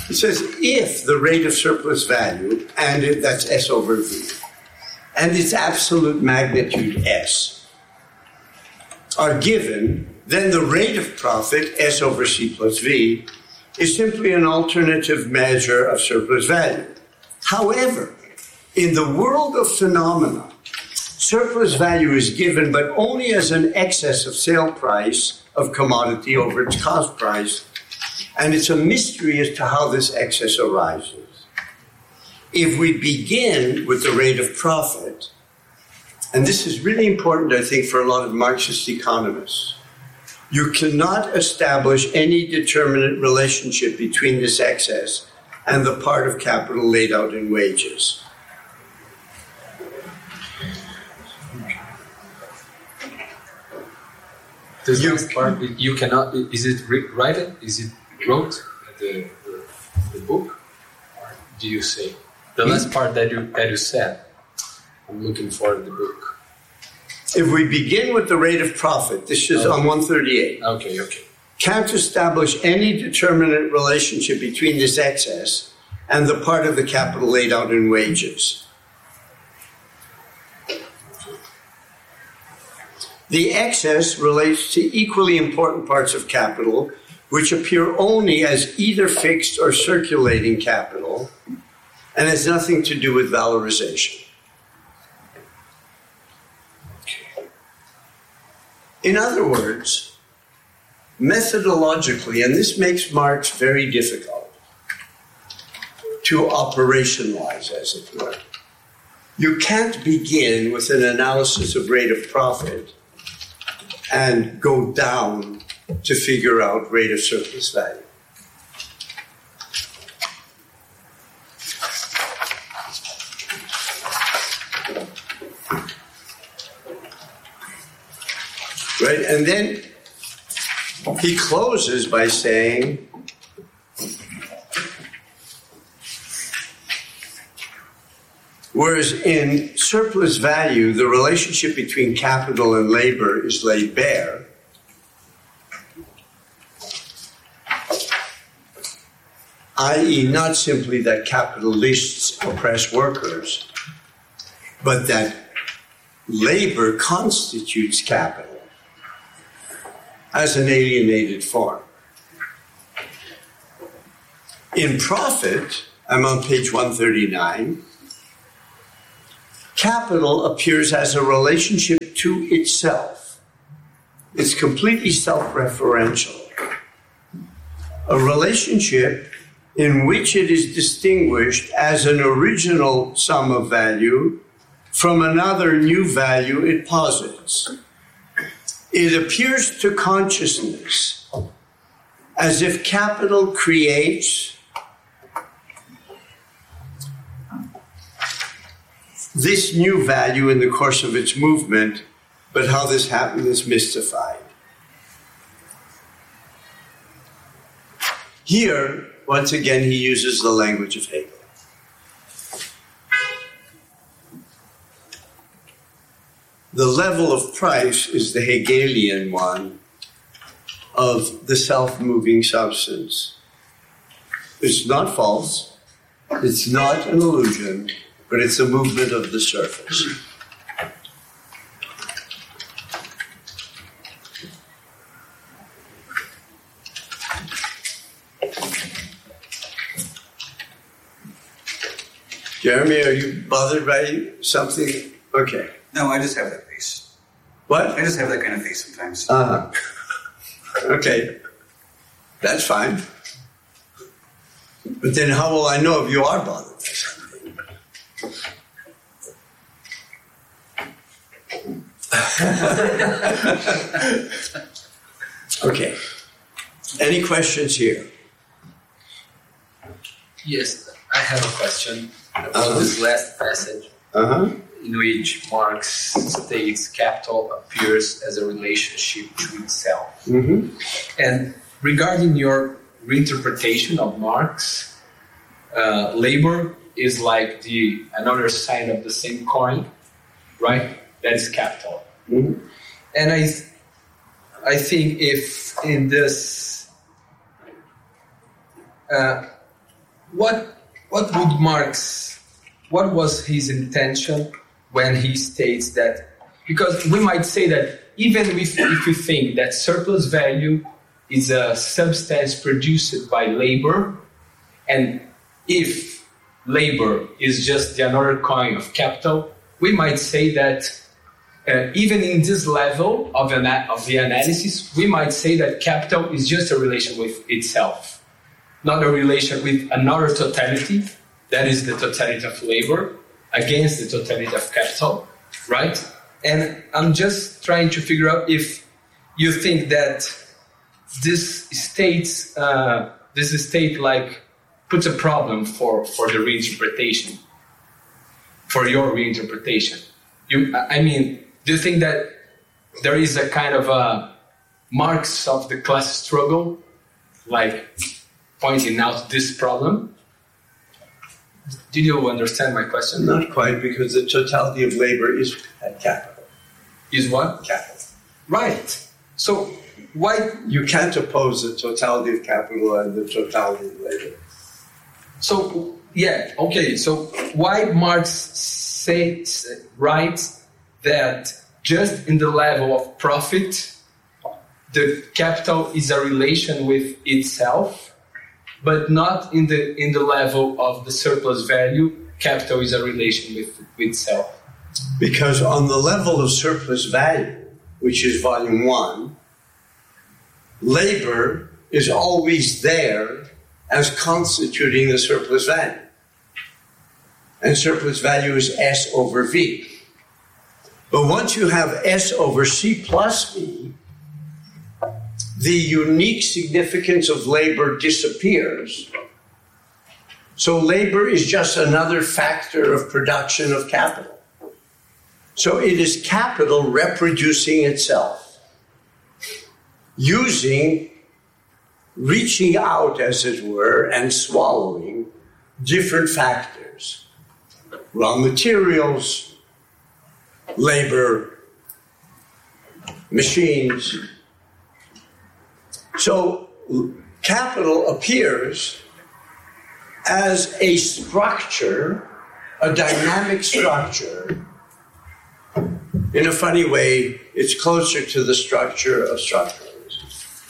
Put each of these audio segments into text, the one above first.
It says if the rate of surplus value, and that's S over V, and its absolute magnitude S, are given, then the rate of profit, S over C plus V, is simply an alternative measure of surplus value. However, in the world of phenomena, surplus value is given but only as an excess of sale price of commodity over its cost price, and it's a mystery as to how this excess arises. If we begin with the rate of profit, and this is really important, I think, for a lot of Marxist economists, you cannot establish any determinate relationship between this excess and the part of capital laid out in wages. This last part, you cannot, is it written? Is it wrote the book? Or do you say? The last part that you said, I'm looking for the book. If we begin with the rate of profit, this is on 138. Okay. Can't establish any determinate relationship between this excess and the part of the capital laid out in wages. The excess relates to equally important parts of capital, which appear only as either fixed or circulating capital, and has nothing to do with valorization. In other words, methodologically, and this makes Marx very difficult to operationalize, as it were, you can't begin with an analysis of rate of profit and go down to figure out rate of surplus value. Right? And then he closes by saying, whereas in surplus value, the relationship between capital and labor is laid bare, i.e., not simply that capitalists oppress workers, but that labor constitutes capital as an alienated form. In profit, I'm on page 139, capital appears as a relationship to itself. It's completely self-referential. A relationship in which it is distinguished as an original sum of value from another new value it posits. It appears to consciousness as if capital creates this new value in the course of its movement, but how this happened is mystified. Here, once again, he uses the language of Hegel. The level of price is the Hegelian one of the self-moving substance. It's not false, it's not an illusion, but it's a movement of the surface. Jeremy, are you bothered by something? Okay. No, I just have that face. What? I just have that kind of face sometimes. Okay. That's fine. But then how will I know if you are bothered by something? Okay. Any questions here? Yes, I have a question about this last passage. In which Marx states capital appears as a relationship to itself. And regarding your reinterpretation of Marx, labor is like another side of the same coin, right? That is capital. And I think if in this what would Marx, what was his intention when he states that? Because we might say that even if you think that surplus value is a substance produced by labor, and if labor is just the another coin of capital, we might say that even in this level of the analysis, we might say that capital is just a relation with itself, not a relation with another totality, that is the totality of labor, against the totality of capital, right? And I'm just trying to figure out if you think that this state like puts a problem for the reinterpretation, for your reinterpretation. Do you think that there is a kind of a Marx of the class struggle, like pointing out this problem? Did you understand my question? Not quite, because the totality of labor is capital. Is what? Capital. Right. So why... You can't oppose the totality of capital and the totality of labor. So, yeah, okay. So why Marx writes that just in the level of profit, the capital is a relation with itself, but not in the level of the surplus value, capital is a relation with itself? Because on the level of surplus value, which is volume 1, labor is always there as constituting the surplus value. And surplus value is S over V. But once you have S over C plus V, the unique significance of labor disappears. So labor is just another factor of production of capital. So it is capital reproducing itself, reaching out, as it were, and swallowing different factors. Raw materials, labor, machines. So capital appears as a structure, a dynamic structure. In a funny way, it's closer to the structure of structuralism,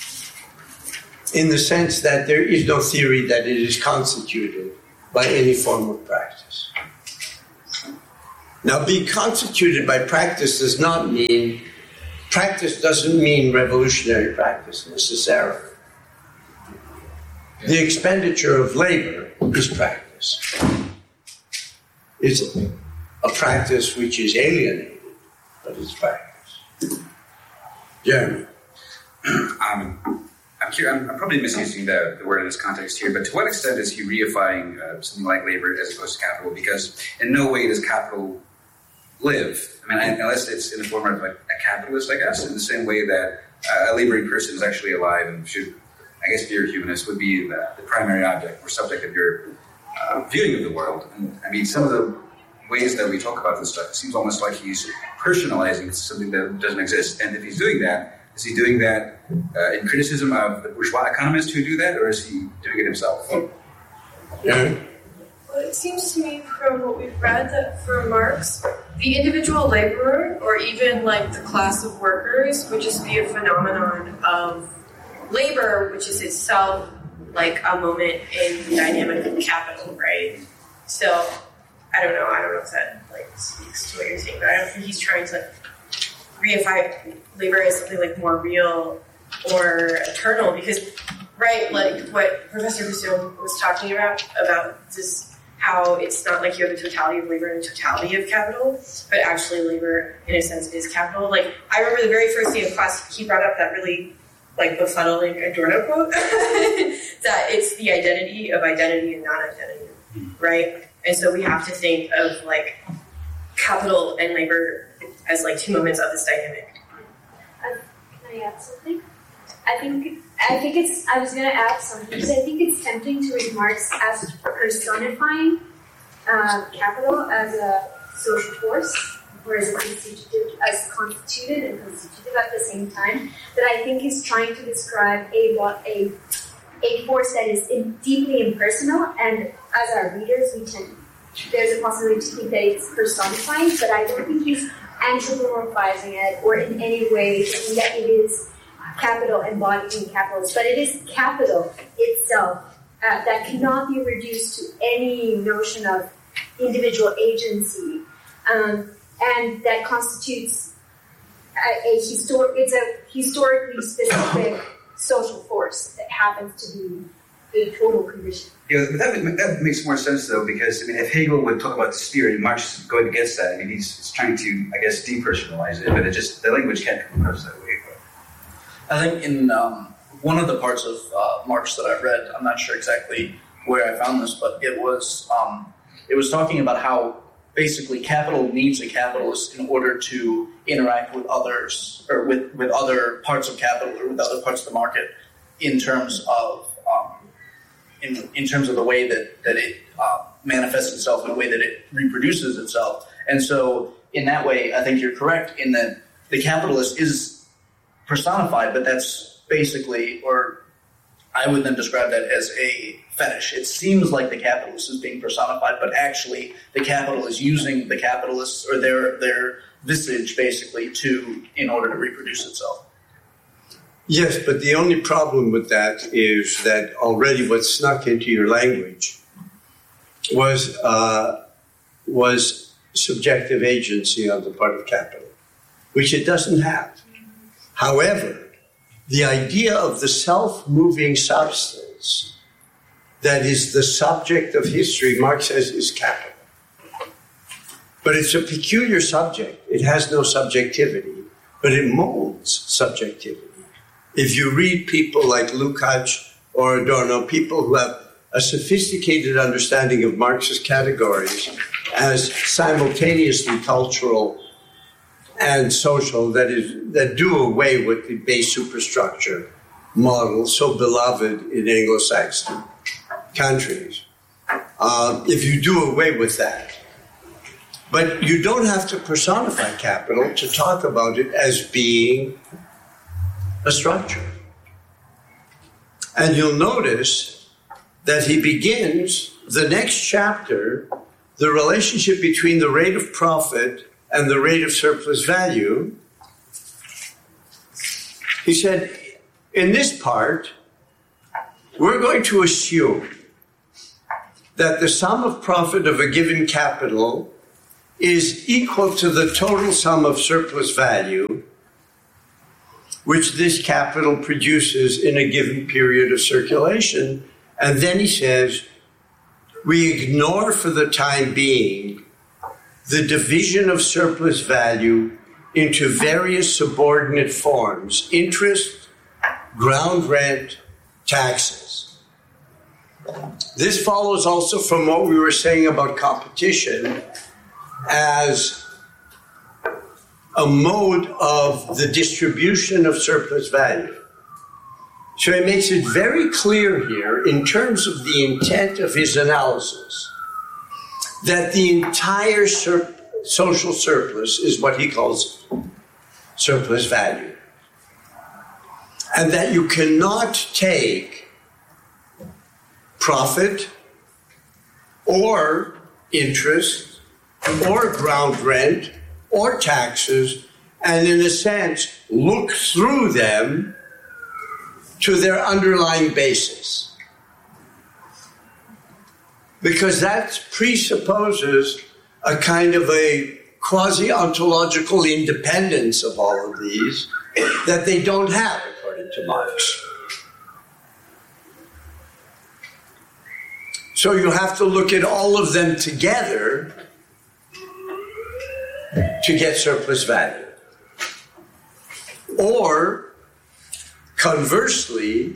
in the sense that there is no theory that it is constituted by any form of practice. Now, being constituted by practice doesn't mean revolutionary practice necessarily. The expenditure of labor is practice. It's a practice which is alienated, but it's practice. Jeremy. I'm probably misusing the word in this context here, but to what extent is he reifying something like labor as opposed to capital? Because in no way does capital live. Unless it's in the form of like a capitalist, I guess, in the same way that a laboring person is actually alive and should, I guess, if you're a humanist, would be the primary object or subject of your viewing of the world. And some of the ways that we talk about this stuff, it seems almost like he's personalizing something that doesn't exist. And if he's doing that, is he doing that in criticism of the bourgeois economists who do that, or is he doing it himself? Yeah. Well, it seems to me from what we've read that for Marx, the individual laborer, or even like the class of workers, would just be a phenomenon of labor, which is itself like a moment in the dynamic of capital, right? So, I don't know if that like speaks to what you're saying, but I don't think he's trying to reify labor as something like more real or eternal, because, right, like what Professor Rousseau was talking about this, how it's not like you have a totality of labor and a totality of capital, but actually labor, in a sense, is capital. Like, I remember the very first day of class, he brought up that really, like, befuddling Adorno quote, that it's the identity of identity and non-identity, right? And so we have to think of, like, capital and labor as, like, two moments of this dynamic. Can I add something? I was going to add something, because I think it's tempting to read Marx as personifying capital as a social force, or as constituted and constitutive at the same time. But I think he's trying to describe a a force that is deeply impersonal, and as our readers, there's a possibility to think that it's personifying, but I don't think he's anthropomorphizing it or in any way saying that it is capital embodied in capitals, but it is capital itself that cannot be reduced to any notion of individual agency, and that constitutes it's a historically specific social force that happens to be a total condition. Yeah, but that makes more sense though, because if Hegel would talk about the spirit, Marx is going against that. He's trying to, I guess, depersonalize it, but the language can't come across that way. I think in one of the parts of Marx that I read, I'm not sure exactly where I found this, but it was talking about how basically capital needs a capitalist in order to interact with others, or with other parts of capital, or with other parts of the market, in terms of in terms of the way that it manifests itself, in the way that it reproduces itself. And so in that way, I think you're correct in that the capitalist is personified, but that's basically, or I would then describe that as a fetish. It seems like the capitalist is being personified, but actually the capital is using the capitalists or their visage basically in order to reproduce itself. Yes, but the only problem with that is that already what snuck into your language was subjective agency on the part of capital, which it doesn't have. However, the idea of the self-moving substance that is the subject of history, Marx says, is capital. But it's a peculiar subject. It has no subjectivity, but it molds subjectivity. If you read people like Lukács or Adorno, people who have a sophisticated understanding of Marx's categories as simultaneously cultural and social, that do away with the base superstructure model so beloved in Anglo-Saxon countries. If you do away with that, but you don't have to personify capital to talk about it as being a structure. And you'll notice that he begins the next chapter, the relationship between the rate of profit and the rate of surplus value. He said, in this part, we're going to assume that the sum of profit of a given capital is equal to the total sum of surplus value which this capital produces in a given period of circulation. And then he says, we ignore for the time being the division of surplus value into various subordinate forms: interest, ground rent, taxes. This follows also from what we were saying about competition as a mode of the distribution of surplus value. So he makes it very clear here, in terms of the intent of his analysis, that the entire social surplus is what he calls surplus value. And that you cannot take profit or interest or ground rent or taxes and, in a sense, look through them to their underlying basis. Because that presupposes a kind of a quasi-ontological independence of all of these that they don't have, according to Marx. So you have to look at all of them together to get surplus value. Or, conversely,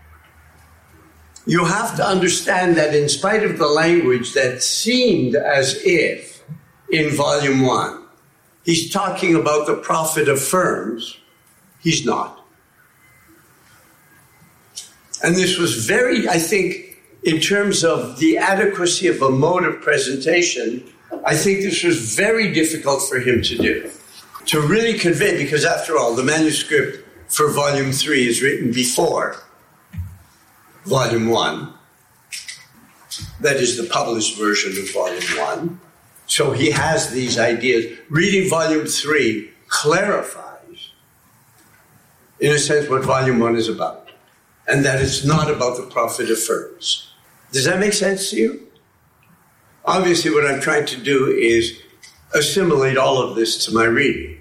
you have to understand that in spite of the language that seemed as if, in Volume 1, he's talking about the profit of firms, he's not. And this was very, I think, in terms of the adequacy of a mode of presentation, I think this was very difficult for him to do, to really convey, because after all, the manuscript for Volume 3 is written before Volume 1. That is the published version of Volume 1. So he has these ideas. Reading Volume 3 clarifies, in a sense, what Volume 1 is about. And that it's not about the profit of firms. Does that make sense to you? Obviously, what I'm trying to do is assimilate all of this to my reading.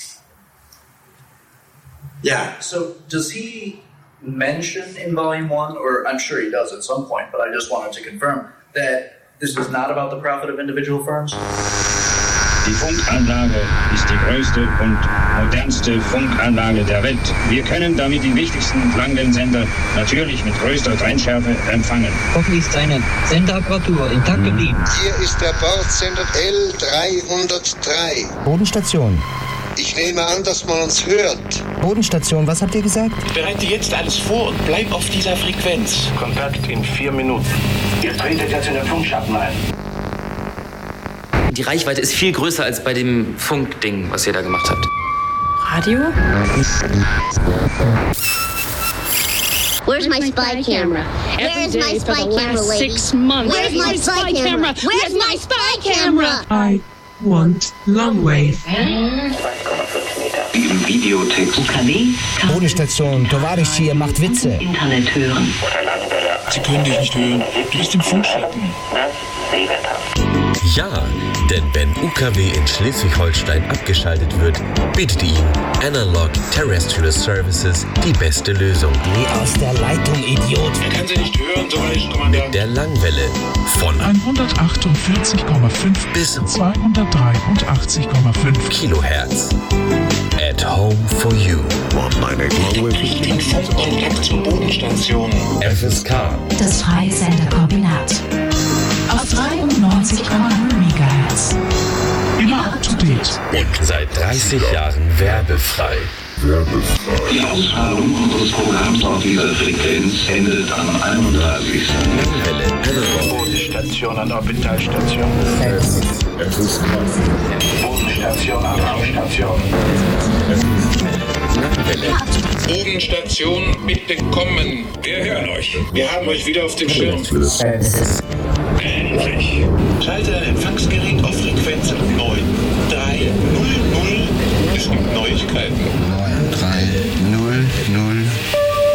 Yeah. So does he mention in Volume 1, or I'm sure he does at some point, but I just wanted to confirm that this is not about the profit of individual firms? Die Funkanlage ist die größte und modernste Funkanlage der Welt. Wir können damit die wichtigsten Langwellensender natürlich mit größter Trennschärfe empfangen. Hoffentlich ist seine Senderapparatur intakt geblieben. Hier ist der Bordsender L303. Bodenstation. Ich nehme an, dass man uns hört. Bodenstation, was habt ihr gesagt? Bereite jetzt alles vor und bleib auf dieser Frequenz. Kontakt in 4 Minuten. Ihr tretet jetzt in den Funkschatten ein. Die Reichweite ist viel größer als bei dem Funkding, was ihr da gemacht habt. Radio? Where's my spy camera? Where's my spy camera, lady? 6 months. Where's my spy camera? Where's my spy camera? I want long wave. 2,5 Meter. Im Videotext. UKW. Bodenstation, Tovarisch hier macht Witze. Internet hören. Sie können dich nicht hören. Du bist im Funkschatten. Ja, denn wenn UKW in Schleswig-Holstein abgeschaltet wird, bietet Ihnen Analog Terrestrial Services die beste Lösung. Geh aus der Leitung, Idiot. Er kann Sie nicht hören, Tovarisch-Kommandant. Mit der Langwelle von 148,5 bis 283,5 Kilohertz. At home for you. Richtigen Funkkontakt zur Bodenstation. FSK. Das freie Senderkombinat. Auf 93,0 MHz. Immer up to date. Und seit 30 Jahren werbefrei. Die Ausstrahlung unseres Programms auf dieser Frequenz endet am 31. Bodenstation an Orbitalstation. Bodenstation an Raumstation. Bodenstation, bitte kommen. Wir hören euch. Wir haben euch wieder auf dem Schirm. Endlich. Schalte ein Empfangsgerät auf Frequenz 9300. Es gibt Neuigkeiten. 9300.